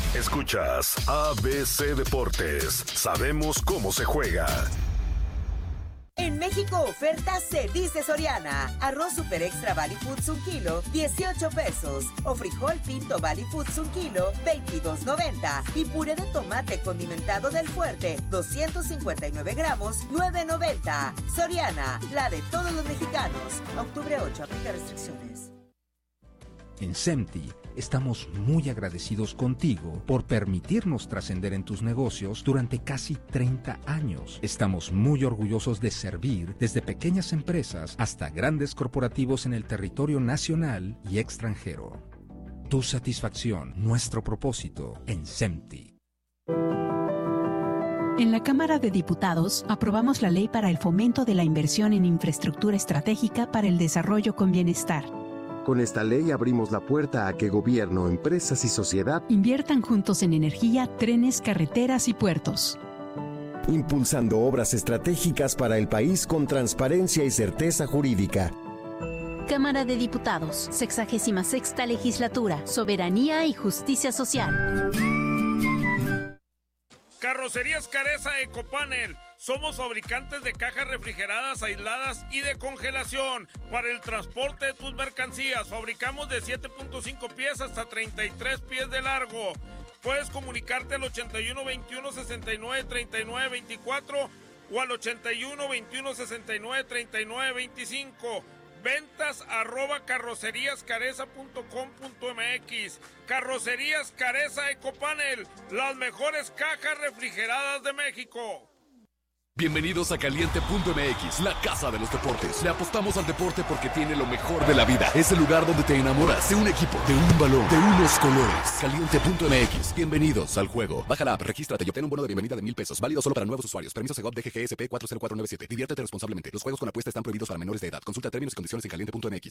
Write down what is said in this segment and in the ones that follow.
Escuchas ABC Deportes. Sabemos cómo se juega. En México, oferta se dice Soriana. Arroz Super Extra Valley Foods 1 kilo, 18 pesos. O frijol pinto Valley Foods 1 kilo, 22.90. Y puré de tomate condimentado del Fuerte, 259 gramos, 9.90. Soriana, la de todos los mexicanos. Octubre 8, aplica restricciones. En SEMTI estamos muy agradecidos contigo por permitirnos trascender en tus negocios durante casi 30 años. Estamos muy orgullosos de servir desde pequeñas empresas hasta grandes corporativos en el territorio nacional y extranjero. Tu satisfacción, nuestro propósito en SEMTI. En la Cámara de Diputados aprobamos la ley para el fomento de la inversión en infraestructura estratégica para el desarrollo con bienestar. Con esta ley abrimos la puerta a que gobierno, empresas y sociedad inviertan juntos en energía, trenes, carreteras y puertos. Impulsando obras estratégicas para el país con transparencia y certeza jurídica. Cámara de Diputados, 66ª Legislatura, Soberanía y Justicia Social. Carrocerías Careza Ecopanel. Somos fabricantes de cajas refrigeradas, aisladas y de congelación para el transporte de tus mercancías. Fabricamos de 7.5 pies hasta 33 pies de largo. Puedes comunicarte al 81 21 69 39 24 o al 81 21 69 39 25. Ventas @carroceríascareza.com.mx. Carrocerías Careza Ecopanel, las mejores cajas refrigeradas de México. Bienvenidos a Caliente.mx, la casa de los deportes. Le apostamos al deporte porque tiene lo mejor de la vida. Es el lugar donde te enamoras de un equipo, de un balón, de unos colores. Caliente.mx, bienvenidos al juego. Baja la app, regístrate y obtén un bono de bienvenida de $1,000. Válido solo para nuevos usuarios. Permiso Segov DGGSP 40497. Diviértete responsablemente. Los juegos con apuesta están prohibidos para menores de edad. Consulta términos y condiciones en Caliente.mx.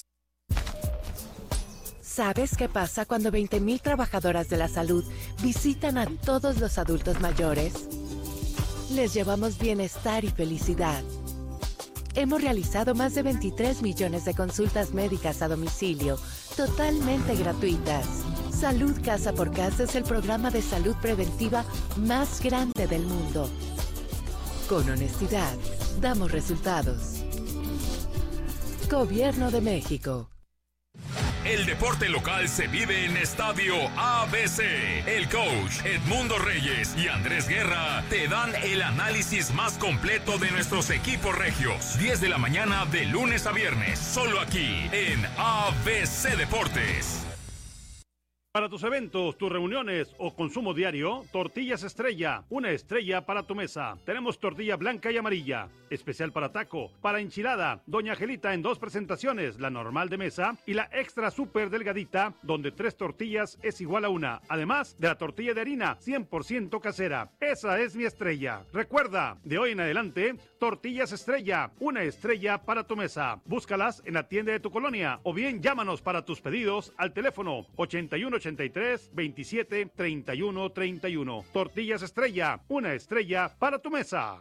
¿Sabes qué pasa cuando 20,000 trabajadoras de la salud visitan a todos los adultos mayores? Les llevamos bienestar y felicidad. Hemos realizado más de 23 millones de consultas médicas a domicilio, totalmente gratuitas. Salud Casa por Casa es el programa de salud preventiva más grande del mundo. Con honestidad, damos resultados. Gobierno de México. El deporte local se vive en Estadio ABC. El coach Edmundo Reyes y Andrés Guerra te dan el análisis más completo de nuestros equipos regios. 10 de la mañana de lunes a viernes, solo aquí en ABC Deportes. Para tus eventos, tus reuniones o consumo diario, Tortillas Estrella, una estrella para tu mesa. Tenemos tortilla blanca y amarilla, especial para taco, para enchilada, Doña Angelita en 2 presentaciones, la normal de mesa y la extra súper delgadita, donde 3 tortillas es igual a 1, además de la tortilla de harina 100% casera. Esa es mi estrella. Recuerda, de hoy en adelante, Tortillas Estrella, una estrella para tu mesa. Búscalas en la tienda de tu colonia o bien llámanos para tus pedidos al teléfono 8183 27 31 31. Tortillas Estrella, una estrella para tu mesa.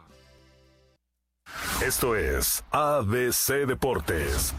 Esto es ABC Deportes.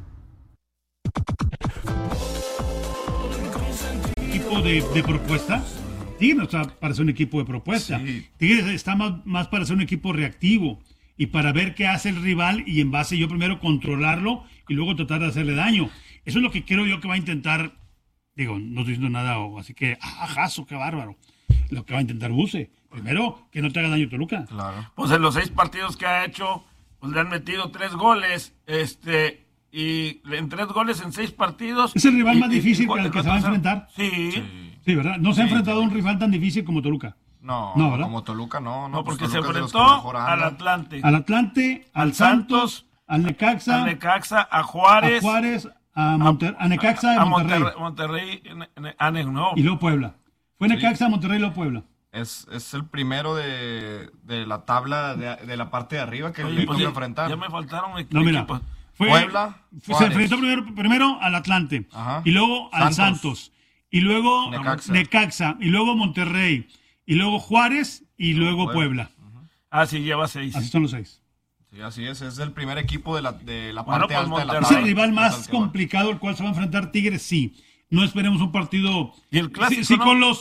¿Equipo de propuesta? Tigres, o sea, para ser un equipo de propuesta. Sí. Tigres está más para ser un equipo reactivo y para ver qué hace el rival y en base yo primero controlarlo y luego tratar de hacerle daño. Eso es lo que creo yo que va a intentar, digo, no estoy diciendo nada, así que, ajazo, qué bárbaro. Lo que va a intentar Buse. Primero, que no te haga daño Toluca. Claro. Pues en los 6 partidos que ha hecho, pues le han metido 3 goles, y en 3 goles en 6 partidos. ¿Es el rival más difícil al que se va a enfrentar? Sí. Sí, ¿verdad? No se ha enfrentado a un rival tan difícil como Toluca. No, ¿verdad? como Toluca no. No, porque pues se enfrentó al Atlante. Al Atlante, al Santos, al Necaxa, a Juárez, a Necaxa y a Monterrey. No. Y luego Puebla. Fue Necaxa, Monterrey y luego Puebla. Es el primero de la tabla de la parte de arriba que le toca enfrentar. Ya me faltaron equipos. Puebla, se enfrentó primero al Atlante. Ajá. Y luego al Santos. Y luego Necaxa. Y luego Monterrey. Y luego Juárez. Y luego Puebla. Sí, lleva 6. Así son los 6. Sí, así es el primer equipo de la parte alta de la tabla. Es el rival más complicado al cual se va a enfrentar Tigres, sí. No esperemos un partido. ¿Y el clásico? Sí,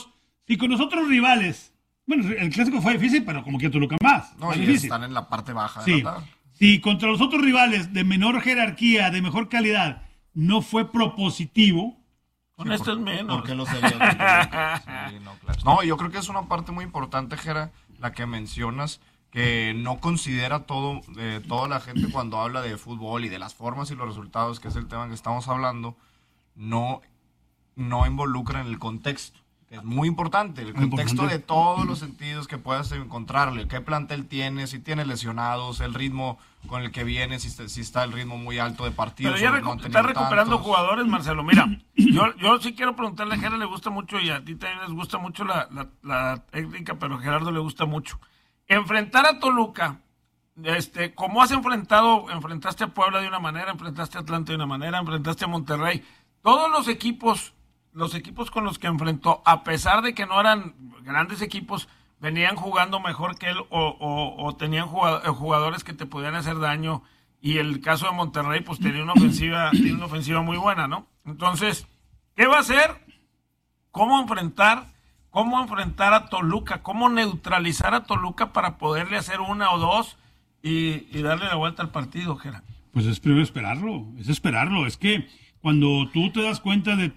Si con los otros rivales, bueno, el clásico fue difícil, pero como que Toluca más. No, y difícil. están en la parte baja de Sí. la tabla. Si contra los otros rivales de menor jerarquía, de mejor calidad, no fue propositivo. Con esto es menos. ¿Por qué lo sería? Sí, no, claro. No, yo creo que es una parte muy importante, Jera, la que mencionas, que no considera toda la gente cuando habla de fútbol y de las formas y los resultados, que es el tema que estamos hablando, no involucran el contexto. Es muy importante, el contexto de todos los sentidos que puedas encontrarle, qué plantel tiene, si tiene lesionados, el ritmo con el que viene, si está el ritmo muy alto de partidos. Pero ya está recuperando jugadores, Marcelo. Mira, yo sí quiero preguntarle a Gerardo, le gusta mucho y a ti también les gusta mucho la técnica, pero a Gerardo le gusta mucho. Enfrentar a Toluca, como has enfrentaste a Puebla de una manera, enfrentaste a Atlanta de una manera, enfrentaste a Monterrey, todos los equipos con los que enfrentó, a pesar de que no eran grandes equipos, venían jugando mejor que él o tenían jugadores que te podían hacer daño, y el caso de Monterrey pues tenía una ofensiva muy buena, ¿no? Entonces, ¿qué va a hacer? ¿Cómo enfrentar a Toluca? ¿Cómo neutralizar a Toluca para poderle hacer una o dos y darle la vuelta al partido, Gerard? Pues es primero esperarlo. Es que cuando tú te das cuenta de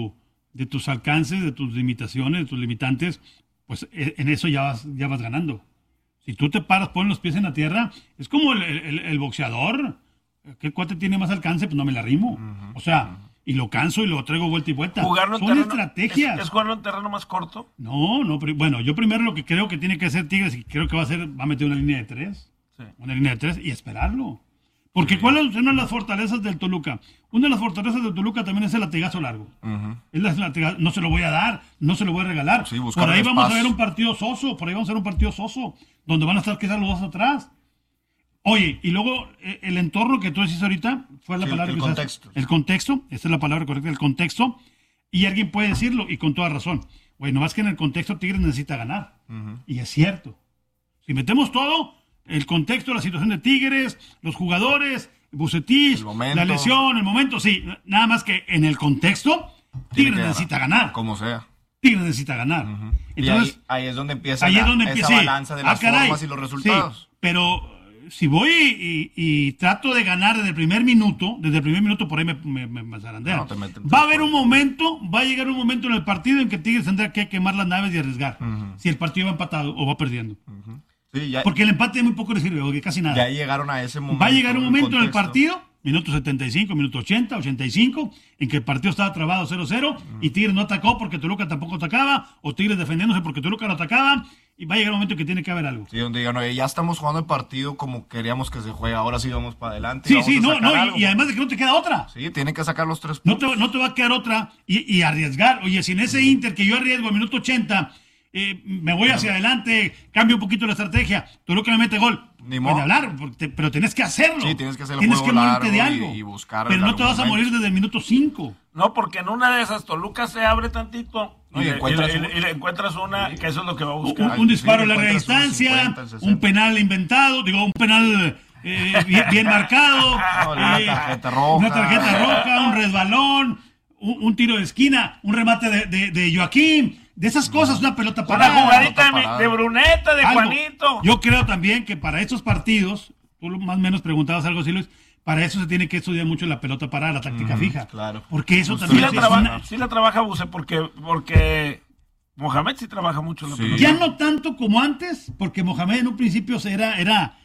tus alcances, de tus limitaciones, de tus limitantes, pues en eso ya vas ganando. Si tú te paras, pones los pies en la tierra, es como el boxeador. ¿Qué cuate tiene más alcance? Pues no me la rimo. O sea, y lo canso y lo traigo vuelta y vuelta. Son estrategias. ¿Es jugarlo en terreno más corto? No, pero bueno, yo primero lo que creo que tiene que hacer Tigres, y creo que va a meter una línea de 3. Sí. Una línea de 3 y esperarlo. Porque ¿cuál es una de las fortalezas del Toluca? Una de las fortalezas del Toluca también es el latigazo largo. No se lo voy a dar, no se lo voy a regalar. Sí, por ahí vamos a ver un partido soso, donde van a estar quizás los dos atrás. Oye, y luego el entorno que tú decís ahorita fue la palabra el que contexto. El contexto, esta es la palabra correcta, el contexto. Y alguien puede decirlo, y con toda razón. Bueno, más que en el contexto Tigres necesita ganar. Y es cierto. Si metemos todo, el contexto, la situación de Tigres, los jugadores, Vucetich, la lesión, el momento, sí. Nada más que en el contexto, Tigres necesita ganar. Como sea. Tigres necesita ganar. Entonces, y ahí es donde empieza esa balanza de las formas y los resultados. Sí, pero si voy y trato de ganar desde el primer minuto, por ahí me zarandean. Va a llegar un momento en el partido en que Tigres tendrá que quemar las naves y arriesgar. Si el partido va empatado o va perdiendo. Sí, porque el empate muy poco le sirve, porque casi nada. Ya llegaron a ese momento. Va a llegar un momento en el partido, minuto 75, minuto 80, 85, en que el partido estaba trabado 0-0 y Tigres no atacó porque Toluca tampoco atacaba, o Tigres defendiéndose porque Toluca no atacaba, y va a llegar un momento en que tiene que haber algo. Sí, donde digan, ya estamos jugando el partido como queríamos que se juegue, ahora sí vamos para adelante. Sí, y además de que no te queda otra. Sí, tiene que sacar los 3 puntos. No te va a quedar otra y arriesgar. Oye, si en ese Inter que yo arriesgo al minuto 80... me voy hacia adelante, cambio un poquito la estrategia, Toluca me mete gol. Ni modo. Puede hablar, pero tenés que hacerlo. Sí, tienes que hacer el tienes juego que morirte de largo algo. y buscar. Pero no te vas a morir desde el minuto 5. No, porque en una de esas Toluca se abre tantito y le encuentras una, que eso es lo que va a buscar. Un disparo a larga distancia, un penal inventado, un penal bien marcado, una tarjeta roja, un resbalón, un tiro de esquina, un remate de Joaquín. De esas cosas, una pelota parada. Una jugadita de Bruneta, de Juanito. Yo creo también que para estos partidos, tú más o menos preguntabas algo así, Luis, para eso se tiene que estudiar mucho la pelota parada, la táctica fija. Claro. Porque eso también sí la trabaja Buse, porque Mohamed sí trabaja mucho la pelota. Ya no tanto como antes, porque Mohamed en un principio era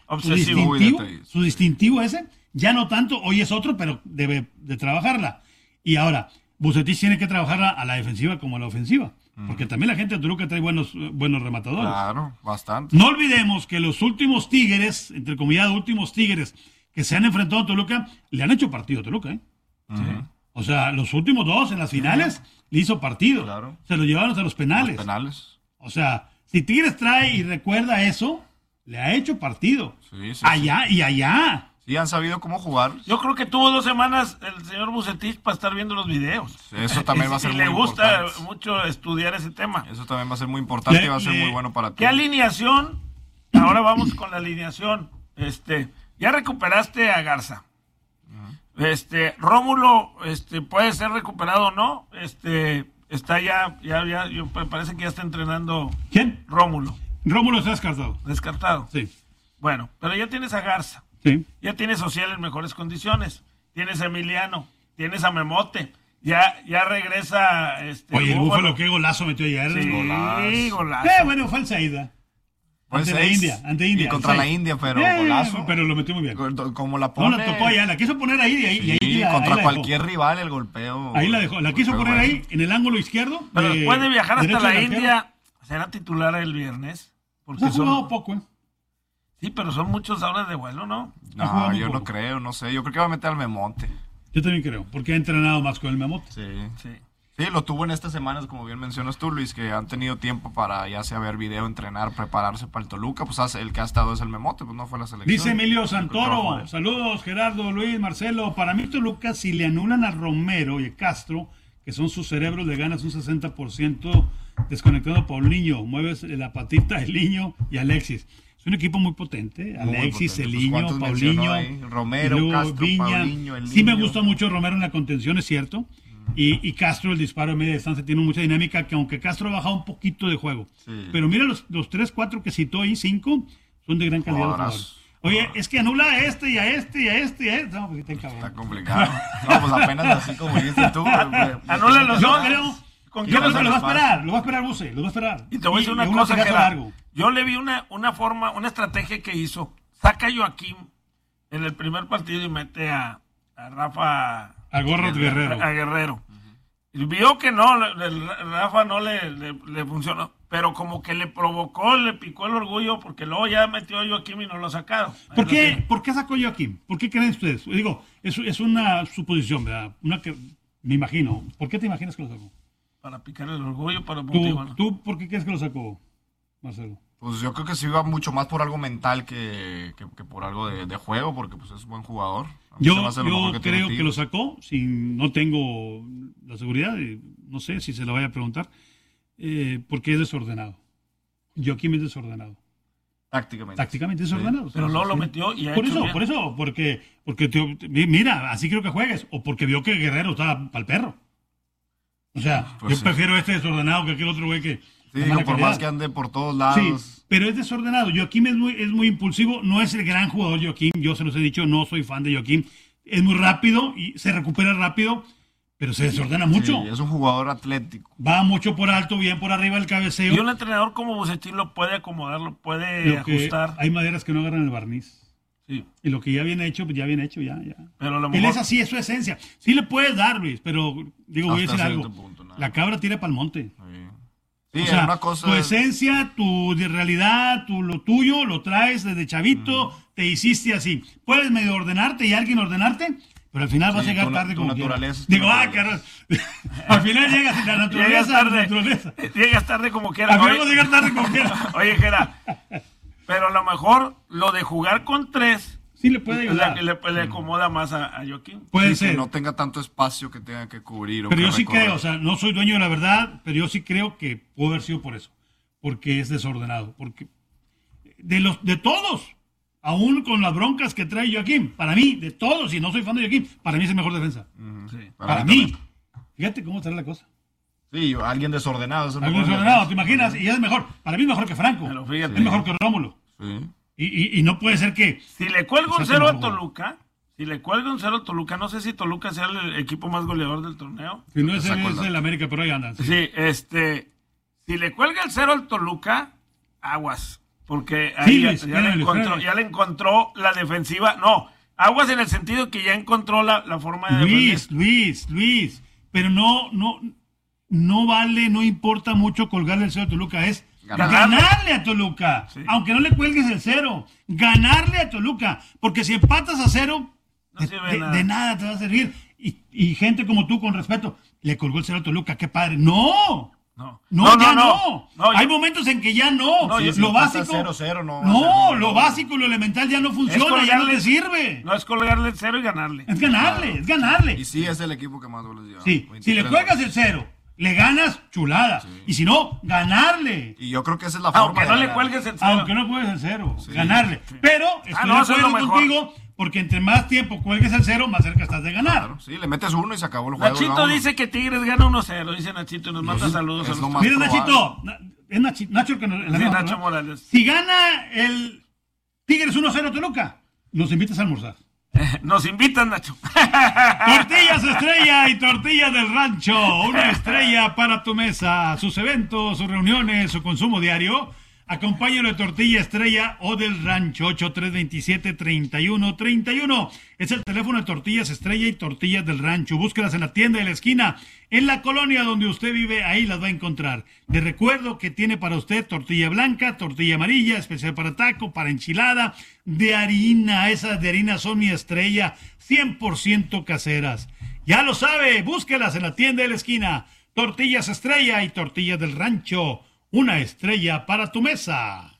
su distintivo ese. Ya no tanto, hoy es otro, pero debe de trabajarla. Y ahora, Vucetich tiene que trabajarla a la defensiva como a la ofensiva. Porque también la gente de Toluca trae buenos rematadores. Claro, bastante. No olvidemos que los últimos Tigres, entre comillas, últimos Tigres que se han enfrentado a Toluca, le han hecho partido a Toluca, ¿eh? O sea, los últimos 2 en las finales le hizo partido. Claro. Se lo llevaron a los penales. O sea, si Tigres trae y recuerda eso, le ha hecho partido. Allá y allá. Sí, han sabido cómo jugar. Yo creo que tuvo 2 semanas el señor Vucetich para estar viendo los videos. Eso también va a ser muy importante. Le gusta mucho estudiar ese tema. Eso también va a ser muy importante y va a ser muy bueno para ti. ¿Qué alineación? Ahora vamos con la alineación. Ya recuperaste a Garza. Rómulo puede ser recuperado o no. está ya, me parece que ya está entrenando. ¿Quién? Rómulo. Rómulo está descartado. Descartado. Sí. Bueno, pero ya tienes a Garza. Sí. Ya tienes Ociel en mejores condiciones. Tienes a Emiliano. Tienes a Memote. Ya regresa. Oye, el Búfalo, qué golazo metió ayer. Sí, golazo. Bueno, fue el Saída. Ante India. Y contra la India, pero golazo. Pero lo metió muy bien. Como la pone. No, la tocó allá, la quiso poner ahí. Sí, contra cualquier rival el golpeo. Ahí la dejó. La quiso poner ahí, en el ángulo izquierdo. Pero después de viajar hasta la India, ¿será titular el viernes? Porque ha jugado poco, Sí, pero son muchas horas de vuelo, ¿no? No, yo no creo, no sé. Yo creo que va a meter al Memonte. Yo también creo, porque ha entrenado más con el Memote. Sí, lo tuvo en estas semanas, como bien mencionas tú, Luis, que han tenido tiempo para ya sea ver video, entrenar, prepararse para el Toluca. Pues el que ha estado es el Memote, pues no fue la selección. Dice Emilio Santoro, saludos Gerardo, Luis, Marcelo. Para mí Toluca, si le anulan a Romero y a Castro, que son sus cerebros, le ganas un 60% desconectando a Paulinho, mueves la patita a Eliño y Alexis. Es un equipo muy potente. Alexis, Eliño, pues, Paulinho, Romero, Castro, Viña. Paulinho, Eliño. Sí me gusta mucho Romero en la contención, es cierto. Y Castro, el disparo de media distancia, tiene mucha dinámica, que aunque Castro ha bajado un poquito de juego. Sí. Pero mira los 3, 4 que citó ahí, 5, son de gran calidad. Oye, es que anula a este y a este y a este y a este. No, pues está complicado. No, pues apenas así como dijiste tú. Anula los dos. Yo creo que lo va a esperar. Lo va a esperar Buse, lo va a esperar. Y te voy a decir una cosa, Gerardo. Yo le vi una forma, una estrategia que hizo. Saca a Joaquín en el primer partido y mete a Rafa... A Gorro Guerrero. A Guerrero. Y vio que no, Rafa no le funcionó. Pero como que le provocó, le picó el orgullo, porque luego ya metió a Joaquín y no lo sacaron. ¿Por qué sacó a Joaquín? ¿Por qué creen ustedes? Digo, es una suposición, ¿verdad? Una que me imagino. ¿Por qué te imaginas que lo sacó? Para picar el orgullo, para motivarlo. ¿Tú por qué crees que lo sacó, Marcelo? Pues yo creo que sí iba mucho más por algo mental que por algo de juego, porque pues es buen jugador. Yo creo que lo sacó, no tengo la seguridad, no sé si se lo vaya a preguntar, porque es desordenado. Joaquín es desordenado. Tácticamente es desordenado. Sí. Pero luego lo metió y por eso, porque mira, así creo que juegues, o porque vio que Guerrero estaba para el perro. O sea, yo prefiero este desordenado que aquel otro güey que... Sí, digo, por más que ande por todos lados. Sí, pero es desordenado. Joaquín es muy impulsivo. No es el gran jugador Joaquín. Yo se los he dicho, no soy fan de Joaquín. Es muy rápido y se recupera rápido, pero se desordena mucho. Sí, es un jugador atlético. Va mucho por alto, bien por arriba el cabeceo. Y un entrenador como Bucetich lo puede acomodar, lo puede ajustar. Hay maderas que no agarran el barniz. Sí. Y lo que ya viene hecho, pues ya viene hecho, ya. Pero a lo Él mejor... es así, es su esencia. Sí le puedes dar, Luis, pero digo, voy a decir algo. La cabra tira para el monte. Sí, o sea, una cosa... tu esencia, tu realidad, lo tuyo, lo traes desde chavito, te hiciste así. Puedes medio ordenarte y alguien ordenarte, pero al final vas a llegar tarde como quieras. Digo, carnal. Al final llegas la naturaleza. Llegas tarde como quieras. Al final vas a llegar tarde como quieras. Oye, Gera, pero a lo mejor lo de jugar con 3... Sí le puede ayudar. Le acomoda más a Joaquín. Puede ser. Que no tenga tanto espacio que tenga que cubrir. Pero yo sí creo, o sea, no soy dueño de la verdad, pero yo sí creo que pudo haber sido por eso. Porque es desordenado. Porque de todos, aún con las broncas que trae Joaquín, para mí, de todos, y no soy fan de Joaquín, para mí es el mejor defensa. Sí. Para mí. Fíjate cómo estará la cosa. Sí, alguien desordenado. Alguien desordenado, ¿te imaginas? Y es mejor. Para mí es mejor que Franco. Pero fíjate. Es mejor que Rómulo. Sí. Y no puede ser que... Si le cuelga un 0 a Toluca, no sé si Toluca sea el equipo más goleador del torneo. Si no es el América, pero ahí andan. Sí, si le cuelga el 0 al Toluca, aguas. Porque ahí ya le encontró la defensiva. No, aguas en el sentido que ya encontró la forma de defender. Luis, pero no vale, no importa mucho colgarle el 0 a Toluca, es... Ganarle a Toluca, sí. Aunque no le cuelgues el 0, ganarle a Toluca, porque si empatas a 0, de nada te va a servir. Y gente como tú, con respeto, le colgó el 0 a Toluca, qué padre. No. Hay momentos en que ya no. Lo básico, 0-0, lo básico, lo elemental ya no funciona, ya no te sirve. No es colgarle el 0 y ganarle. Es ganarle. Y sí, es el equipo que más goles lleva. Sí, si le cuelgas el 0, le ganas, chulada. Sí. Y si no, ganarle. Y yo creo que esa es la forma. Aunque no le cuelgues el 0. Ganarle. Sí. Pero estoy de acuerdo contigo, porque entre más tiempo cuelgues el 0, más cerca estás de ganar. Claro, sí, le metes 1 y se acabó el juego. Nachito dice que Tigres gana 1-0, dice Nachito, y nos manda saludos a los... Mira, Nachito, es Nacho el que nos... Sí, Nacho Morales. Si gana el Tigres 1-0 Toluca, nos invitas a almorzar. Nos invitan, Nacho. Tortillas Estrella y Tortillas del Rancho. Una estrella para tu mesa. Sus eventos, sus reuniones, su consumo diario. Acompáñalo de Tortilla Estrella o del Rancho. 8327-3131. Es el teléfono de Tortillas Estrella y Tortillas del Rancho. Búsquelas en la tienda de la esquina. En la colonia donde usted vive, ahí las va a encontrar. Le recuerdo que tiene para usted tortilla blanca, tortilla amarilla, especial para taco, para enchilada, de harina. Esas de harina son mi estrella, 100% caseras. Ya lo sabe, búsquelas en la tienda de la esquina. Tortillas Estrella y Tortillas del Rancho. Una estrella para tu mesa.